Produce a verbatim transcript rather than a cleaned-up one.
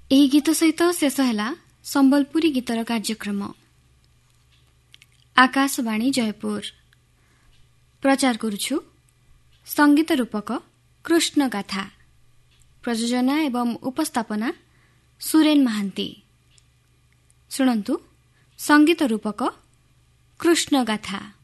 ଏହି ଗୀତ ସହିତ ଶେଷ ହେଲା ସମ୍ବଲପୁରୀ ଗୀତର କାର୍ଯ୍ୟକ୍ରମ। ଆକାଶବାଣୀ ଜୟପୁର ପ୍ରଚାର କରୁଛୁ ସଙ୍ଗୀତ ରୂପକ କୃଷ୍ଣଗାଥା। ପ୍ରଯୋଜନା ଏବଂ ଉପସ୍ଥାପନା ସୁରେନ ମହାନ୍ତି। ଶୁଣନ୍ତୁ ସଙ୍ଗୀତ ରୂପକ କୃଷ୍ଣଗାଥା।